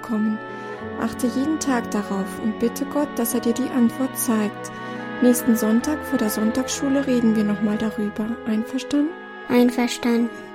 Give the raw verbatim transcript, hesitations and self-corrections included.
bekommen. Achte jeden Tag darauf und bitte Gott, dass er dir die Antwort zeigt. Nächsten Sonntag vor der Sonntagsschule reden wir nochmal darüber. Einverstanden? Einverstanden.